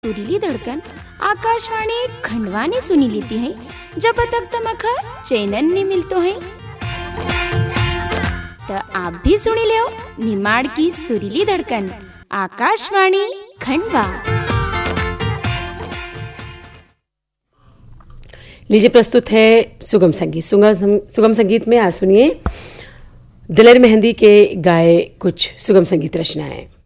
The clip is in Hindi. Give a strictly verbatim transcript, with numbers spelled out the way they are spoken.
सुरीली धड़कन आकाशवाणी खंडवा ने सुनी लेती है जब तक तमखा चैनन ने मिलतो है। तो आप भी सुनी ले निमाड़ की सुरीली धड़कन आकाशवाणी खंडवा। लीजिए प्रस्तुत है सुगम संगीत। सुगम संगीत में आज सुनिए दिलेर मेहंदी के गाए कुछ सुगम संगीत रचनाएं।